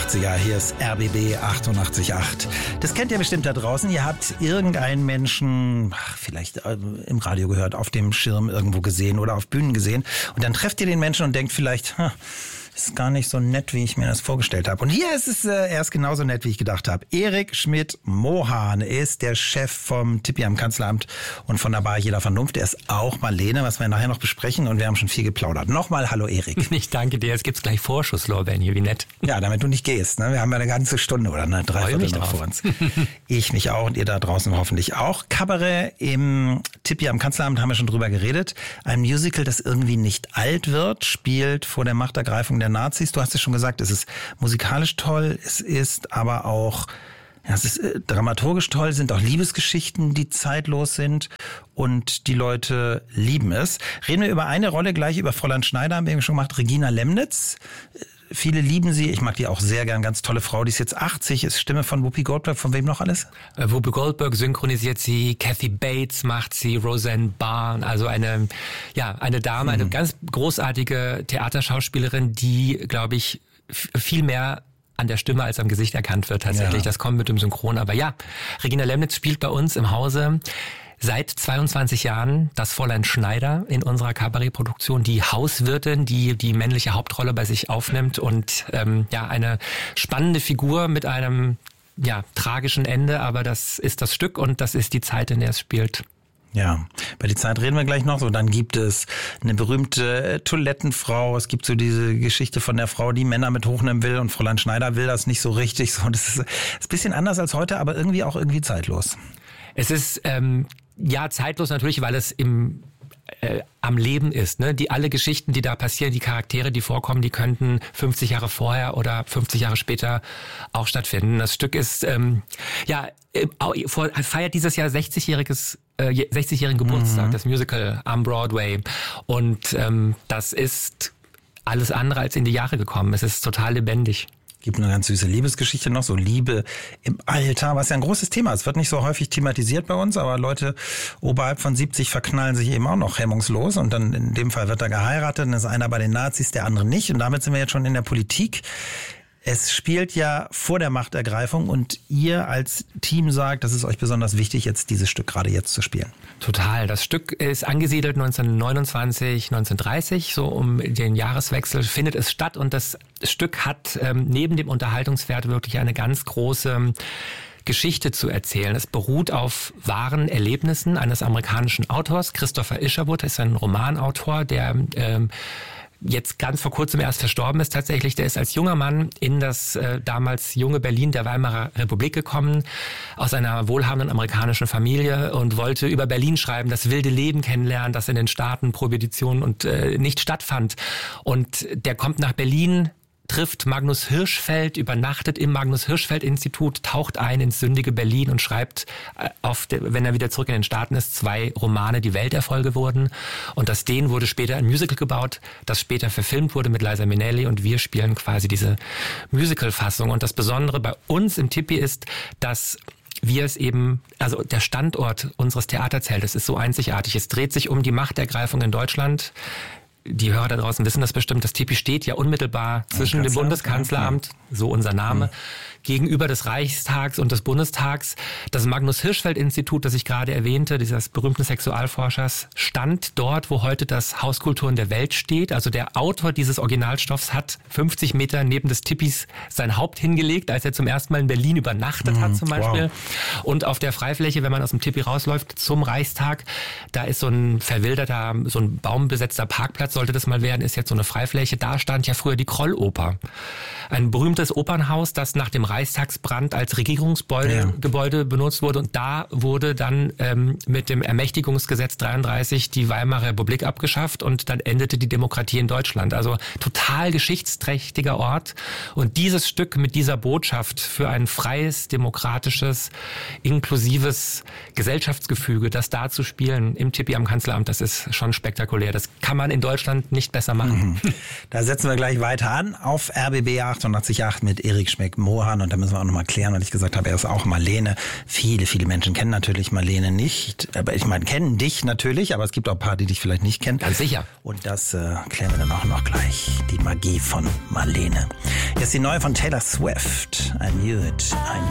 80er, hier ist RBB 88.8. Das kennt ihr bestimmt da draußen. Ihr habt irgendeinen Menschen, vielleicht im Radio gehört, auf dem Schirm irgendwo gesehen oder auf Bühnen gesehen. Und dann trefft ihr den Menschen und denkt vielleicht, ist gar nicht so nett, wie ich mir das vorgestellt habe. Und hier ist es erst genauso nett, wie ich gedacht habe. Erik Schmidt-Mohan ist der Chef vom Tippi am Kanzleramt und von der Bar Jeder Vernunft. Er ist auch Marlene, was wir nachher noch besprechen. Und wir haben schon viel geplaudert. Nochmal hallo Erik. Ich danke dir. Jetzt gibt's gleich Vorschusslorbeeren hier, wie nett. Ja, damit du nicht gehst. Ne? Wir haben ja eine ganze Stunde oder eine Dreiviertel noch vor uns. Ich mich auch und ihr da draußen hoffentlich auch. Kabarett im Tippi am Kanzleramt haben wir schon drüber geredet. Ein Musical, das irgendwie nicht alt wird, spielt vor der Machtergreifung der Nazis. Du hast es schon gesagt, es ist musikalisch toll, es ist aber auch, ja, es ist dramaturgisch toll, sind auch Liebesgeschichten, die zeitlos sind und die Leute lieben es. Reden wir über eine Rolle gleich, über Fräulein Schneider, haben wir eben schon gemacht, Regina Lemnitz. Viele lieben sie, ich mag die auch sehr gern, ganz tolle Frau, die ist jetzt 80, ist Stimme von Whoopi Goldberg, von wem noch alles? Whoopi Goldberg synchronisiert sie, Kathy Bates macht sie, Roseanne Barr, also eine Dame, eine ganz großartige Theaterschauspielerin, die, glaube ich, viel mehr an der Stimme als am Gesicht erkannt wird tatsächlich. Ja. Das kommt mit dem Synchron, aber ja, Regina Lemnitz spielt bei uns im Hause seit 22 Jahren das Fräulein Schneider in unserer Kabarettproduktion, die Hauswirtin, die die männliche Hauptrolle bei sich aufnimmt und eine spannende Figur mit einem tragischen Ende, aber das ist das Stück und das ist die Zeit, in der es spielt. Ja, bei der Zeit reden wir gleich noch. So, dann gibt es eine berühmte Toilettenfrau. Es gibt so diese Geschichte von der Frau, die Männer mit hochnehmen will und Fräulein Schneider will das nicht so richtig. So, das ist ein bisschen anders als heute, aber irgendwie zeitlos. Es ist zeitlos natürlich, weil es am Leben ist. Ne? Alle Geschichten, die da passieren, die Charaktere, die vorkommen, die könnten 50 Jahre vorher oder 50 Jahre später auch stattfinden. Das Stück ist feiert dieses Jahr 60-jährigen Geburtstag, das Musical am Broadway. Und das ist alles andere als in die Jahre gekommen. Es ist total lebendig. Gibt eine ganz süße Liebesgeschichte noch, so Liebe im Alter, was ja ein großes Thema ist. Es wird nicht so häufig thematisiert bei uns, aber Leute oberhalb von 70 verknallen sich eben auch noch hemmungslos und dann in dem Fall wird er geheiratet, dann ist einer bei den Nazis, der andere nicht und damit sind wir jetzt schon in der Politik. Es spielt ja vor der Machtergreifung und ihr als Team sagt, das ist euch besonders wichtig, jetzt dieses Stück gerade jetzt zu spielen. Total. Das Stück ist angesiedelt 1929, 1930, so um den Jahreswechsel findet es statt und das Stück hat neben dem Unterhaltungswert wirklich eine ganz große Geschichte zu erzählen. Es beruht auf wahren Erlebnissen eines amerikanischen Autors. Christopher Isherwood ist ein Romanautor, der jetzt ganz vor kurzem erst verstorben ist tatsächlich. Der ist als junger Mann in das damals junge Berlin der Weimarer Republik gekommen, aus einer wohlhabenden amerikanischen Familie und wollte über Berlin schreiben, das wilde Leben kennenlernen, das in den Staaten Prohibition und nicht stattfand. Und der kommt nach Berlin, trifft Magnus Hirschfeld, übernachtet im Magnus-Hirschfeld-Institut, taucht ein ins sündige Berlin und schreibt, wenn er wieder zurück in den Staaten ist, 2 Romane, die Welterfolge wurden. Und aus denen wurde später ein Musical gebaut, das später verfilmt wurde mit Liza Minnelli und wir spielen quasi diese Musical-Fassung. Und das Besondere bei uns im Tippi ist, dass wir es eben, also der Standort unseres Theaterzeltes ist so einzigartig. Es dreht sich um die Machtergreifung in Deutschland. Die Hörer da draußen wissen das bestimmt, das Tippi steht ja unmittelbar zwischen dem Bundeskanzleramt, so unser Name, gegenüber des Reichstags und des Bundestags. Das Magnus-Hirschfeld-Institut, das ich gerade erwähnte, dieses berühmten Sexualforschers, stand dort, wo heute das Haus Kulturen der Welt steht. Also der Autor dieses Originalstoffs hat 50 Meter neben des Tippis sein Haupt hingelegt, als er zum ersten Mal in Berlin übernachtet hat zum Beispiel. Wow. Und auf der Freifläche, wenn man aus dem Tippi rausläuft zum Reichstag, da ist so ein verwilderter, so ein baumbesetzter Parkplatz, sollte das mal werden, ist jetzt so eine Freifläche. Da stand ja früher die Krolloper. Ein berühmtes Opernhaus, das nach dem Reichstagsbrand als Regierungsgebäude benutzt wurde. Und da wurde dann mit dem Ermächtigungsgesetz 33 die Weimarer Republik abgeschafft und dann endete die Demokratie in Deutschland. Also total geschichtsträchtiger Ort. Und dieses Stück mit dieser Botschaft für ein freies, demokratisches, inklusives Gesellschaftsgefüge, das da zu spielen im Tippi am Kanzleramt, das ist schon spektakulär. Das kann man in Deutschland nicht besser machen. Da setzen wir gleich weiter an auf RBB 88.8 mit Erik Schmidt-Mohan und da müssen wir auch nochmal klären, weil ich gesagt habe, er ist auch Marlene. Viele Menschen kennen natürlich Marlene nicht, aber ich meine, kennen dich natürlich, aber es gibt auch ein paar, die dich vielleicht nicht kennen. Ganz sicher. Und das klären wir dann auch noch gleich, die Magie von Marlene. Hier ist die neue von Taylor Swift. I knew it.